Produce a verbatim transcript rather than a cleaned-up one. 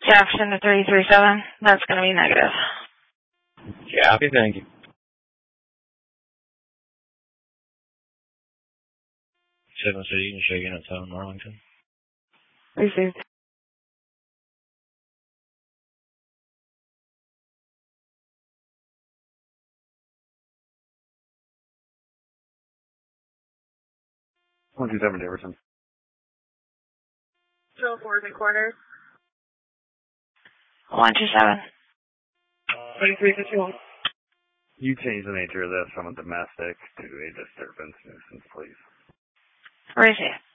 Jefferson to three three seven. That's going to be negative. Copy, thank you. seven City, you can show unit seven Arlington. Received. one two seven Jefferson. Drill four and quarters. one two seven. twenty-three fifty-one. You change the nature of this from a domestic to a disturbance nuisance, please. Receive.